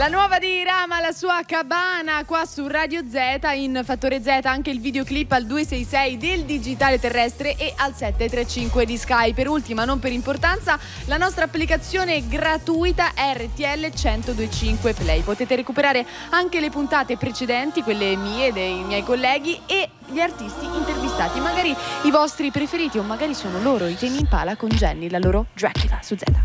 La nuova di Rama, la sua cabana, qua su Radio Z, in Fattore Z, anche il videoclip al 266 del digitale terrestre e al 735 di Sky. Per ultima, non per importanza, la nostra applicazione gratuita RTL 1025 Play. Potete recuperare anche le puntate precedenti, quelle mie, dei miei colleghi e gli artisti intervistati, magari i vostri preferiti o magari sono loro, i Tame Impala con Jenny, la loro Dracula su Z.